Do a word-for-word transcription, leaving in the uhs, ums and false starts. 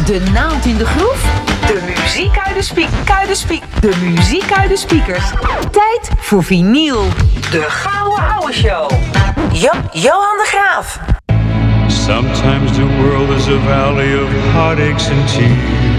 De naald in de groef. De muziek uit de speak, uit de speak, de muziek uit de speakers. Tijd voor vinyl. De Gouden Ouwe Show. Jo, Johan de Graaf. Sometimes the world is a valley of heartaches and tears.